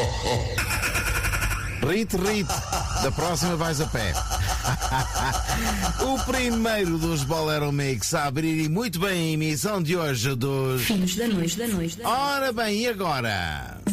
Rite, da próxima vais a pé. O primeiro dos Bolero Mix a abrir e muito bem a emissão de hoje dos Filhos da Noite. Ora bem, e agora?